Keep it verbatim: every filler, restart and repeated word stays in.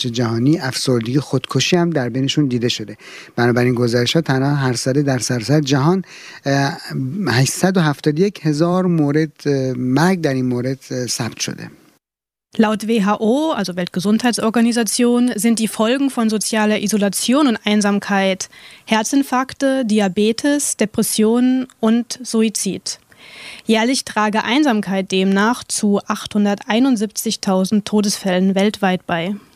بخش جهانی افسردگی خودکشی هم در بینشون دیده شده. بنابراین گزارش‌ها تنها هر ساله در سراسر جهان هشتصد و هفتاد و یک هزار مورد مرگ در این مورد ثبت شده. Laut W H O, also Weltgesundheitsorganisation, sind die Folgen von sozialer Isolation und Einsamkeit Herzinfarkte, Diabetes, Depressionen und Suizid. Jährlich trage Einsamkeit demnach zu achthunderteinundsiebzigtausend Todesfällen weltweit bei.